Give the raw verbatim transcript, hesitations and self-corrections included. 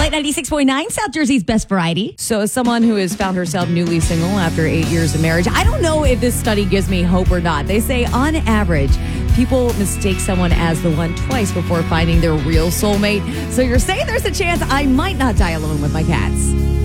Light ninety-six point nine, South Jersey's best variety. So as someone who has found herself newly single after eight years of marriage, I don't know if this study gives me hope or not. They say on average, people mistake someone as the one twice before finding their real soulmate. So you're saying there's a chance I might not die alone with my cats.